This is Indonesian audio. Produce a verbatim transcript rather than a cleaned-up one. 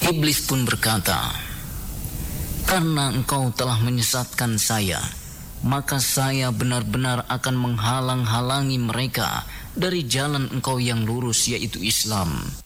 Iblis pun berkata, "Karena engkau telah menyesatkan saya, maka saya benar-benar akan menghalang-halangi mereka dari jalan engkau yang lurus, yaitu Islam.